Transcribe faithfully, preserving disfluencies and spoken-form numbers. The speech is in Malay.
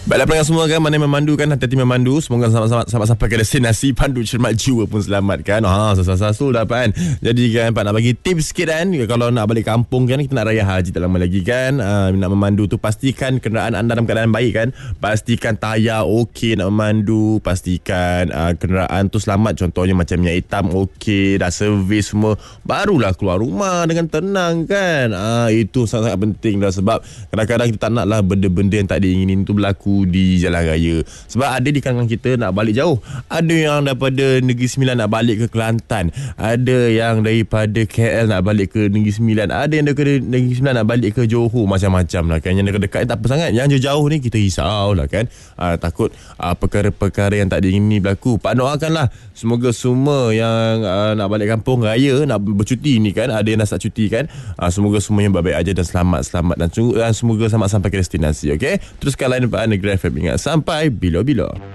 Baiklah pelanggan semua kan, mana yang memandu kan, hati-hati memandu. Semoga sama-sama sampai ke destinasi. Pandu cermat jiwa pun selamat kan. Ha, sasul-sasul dah kan. Jadi kan Pak nak bagi tips sikit kan, kalau nak balik kampung kan, kita nak raya haji tak lama lagi kan. Ha, nak memandu tu pastikan kenderaan anda dalam keadaan baik kan. Pastikan tayar okey nak memandu. Pastikan uh, kenderaan tu selamat. Contohnya macam minyak hitam okey, dah servis semua, barulah keluar rumah dengan tenang kan. Ha, itu sangat-sangat penting dah. Sebab kadang-kadang kita tak naklah benda-benda yang tak diinginin tu berlaku di jalan raya. Sebab ada di kalangan kita nak balik jauh. Ada yang daripada Negeri Sembilan nak balik ke Kelantan. Ada yang daripada K L nak balik ke Negeri Sembilan. Ada yang daripada Negeri Sembilan nak balik ke Johor. Macam-macam lah kan. Yang dekat-dekat tak apa sangat. Yang jauh-jauh ni kita risau lah kan. Aa, takut aa, perkara-perkara yang tak diingini berlaku. Pak doakanlah semoga semua yang aa, nak balik kampung raya, nak bercuti ni kan, ada yang dah start cuti kan. Aa, semoga semuanya baik-baik aja dan selamat-selamat dan, dan semoga selamat sampai ke destinasi. Okay? Teruskan lain Pak Negeri F M. Ingat, sampai bila-bila.